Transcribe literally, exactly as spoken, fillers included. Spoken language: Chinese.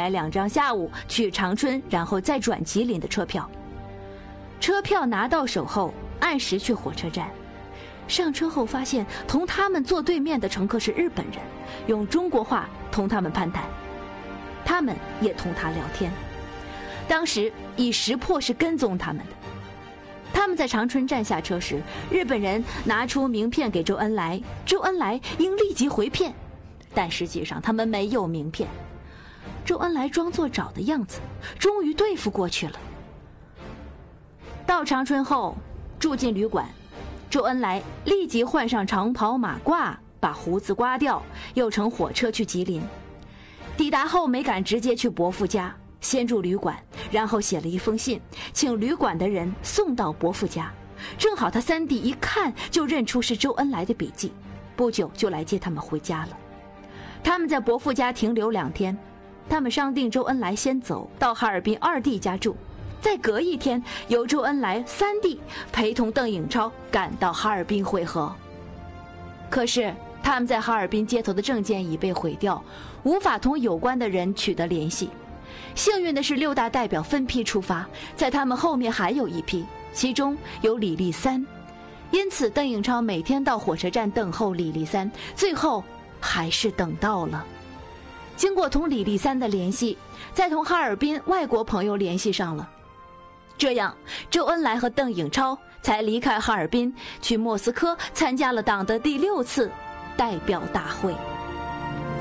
买两张下午去长春然后再转吉林的车票。车票拿到手后，按时去火车站。上车后发现同他们坐对面的乘客是日本人，用中国话同他们攀谈，他们也同他聊天。当时已识破是跟踪他们的。他们在长春站下车时，日本人拿出名片给周恩来，周恩来应立即回骗，但实际上他们没有名片。周恩来装作找的样子，终于对付过去了。到长春后住进旅馆，周恩来立即换上长袍马褂，把胡子刮掉，又乘火车去吉林。抵达后没敢直接去伯父家，先住旅馆，然后写了一封信，请旅馆的人送到伯父家。正好他三弟一看就认出是周恩来的笔迹，不久就来接他们回家了。他们在伯父家停留两天，他们商定周恩来先走到哈尔滨二弟家住，再隔一天由周恩来三弟陪同邓颖超赶到哈尔滨会合。可是他们在哈尔滨接头的证件已被毁掉，无法同有关的人取得联系。幸运的是，六大代表分批出发，在他们后面还有一批，其中有李立三。因此邓颖超每天到火车站等候李立三，最后还是等到了。经过同李立三的联系，再同哈尔滨外国朋友联系上了。这样周恩来和邓颖超才离开哈尔滨，去莫斯科参加了党的第六次代表大会。